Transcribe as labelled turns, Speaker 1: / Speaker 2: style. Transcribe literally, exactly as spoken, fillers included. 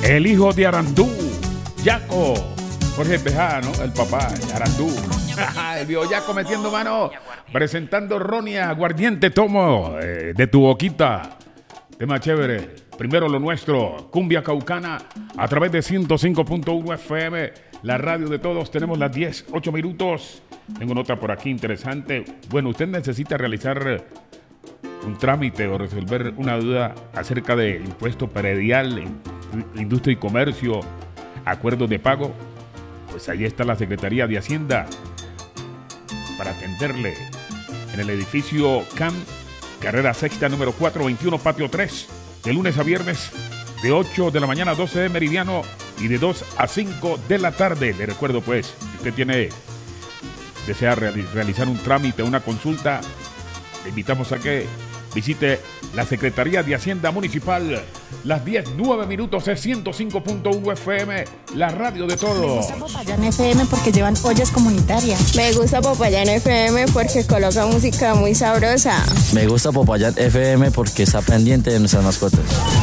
Speaker 1: el hijo de Arandú, Yaco. Jorge Bejano, el papá, Arandú. El viejo Yaco metiendo mano, presentando Ronia, aguardiente tomo, eh, de tu boquita. Tema chévere. Primero lo nuestro, cumbia caucana, a través de ciento cinco punto uno F M, la radio de todos. Tenemos las diez, ocho minutos. Tengo nota por aquí interesante. Bueno, usted necesita realizar un trámite o resolver una duda acerca del impuesto predial, industria y comercio, acuerdos de pago. Pues ahí está la Secretaría de Hacienda para atenderle en el edificio C A M, carrera sexta, número cuatrocientos veintiuno, patio tres, de lunes a viernes, de ocho de la mañana a doce de meridiano y de dos a cinco de la tarde. Le recuerdo, pues, si usted tiene, desea realizar un trámite, una consulta, le invitamos a que visite la Secretaría de Hacienda Municipal. Las diez, nueve minutos es ciento cinco punto uno F M, la radio de todos.
Speaker 2: Me gusta Popayán F M porque llevan ollas comunitarias.
Speaker 3: Me gusta Popayán F M porque coloca música muy sabrosa.
Speaker 4: Me gusta Popayán F M porque está pendiente de nuestras mascotas.